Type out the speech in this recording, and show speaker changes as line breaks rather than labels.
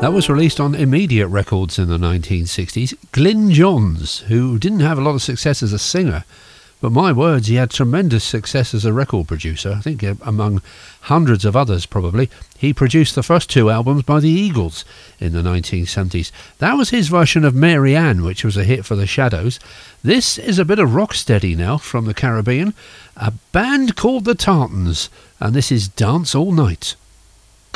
That was released on Immediate Records in the 1960s. Glyn Johns, who didn't have a lot of success as a singer, but my words, he had tremendous success as a record producer. I think among hundreds of others probably. He produced the first two albums by the Eagles in the 1970s. That was his version of Mary Ann, which was a hit for the Shadows. This is a bit of rocksteady now from the Caribbean. A band called the Tartans, and this is Dance All Night.